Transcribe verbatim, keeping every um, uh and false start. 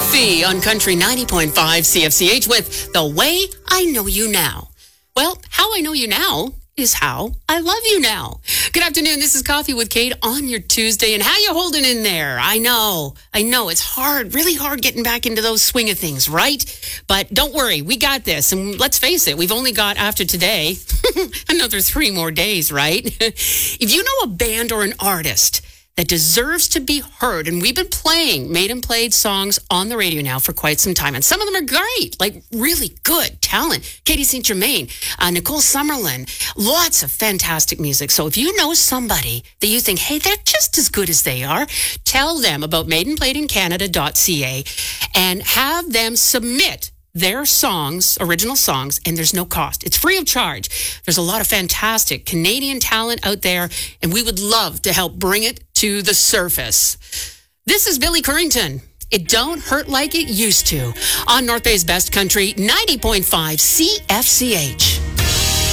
Sophie on Country ninety point five C F C H with The Way I Know You Now. Well, how I know you now is how I love you now. Good afternoon. This is Coffee with Kate on your Tuesday. And how you holding in there? I know. I know it's hard, really hard getting back into those swing of things, right? But don't worry. We got this. And let's face it, we've only got, after today, another three more days, right? If you know a band or an artist that deserves to be heard, and we've been playing made and played songs on the radio now for quite some time, and some of them are great, like really good talent. Katie Saint Germain, uh, Nicole Summerlin, lots of fantastic music. So if you know somebody that you think, hey, they're just as good as they are, tell them about made and played in canada dot c a and have them submit their songs, original songs, and there's no cost. It's free of charge. There's a lot of fantastic Canadian talent out there, and we would love to help bring it to the surface. This is Billy Currington. It Don't Hurt Like It Used To on North Bay's Best Country, ninety point five C F C H.